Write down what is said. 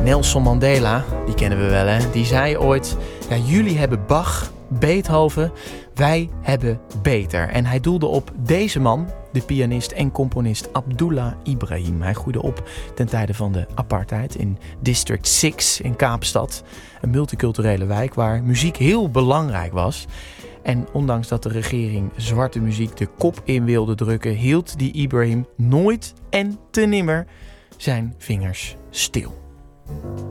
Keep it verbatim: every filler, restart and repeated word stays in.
Nelson Mandela, die kennen we wel hè, die zei ooit... Ja, jullie hebben Bach, Beethoven, wij hebben beter. En hij doelde op deze man, de pianist en componist Abdullah Ibrahim. Hij groeide op ten tijde van de apartheid in District zes in Kaapstad. Een multiculturele wijk waar muziek heel belangrijk was. En ondanks dat de regering zwarte muziek de kop in wilde drukken... hield die Ibrahim nooit en te nimmer zijn vingers stil.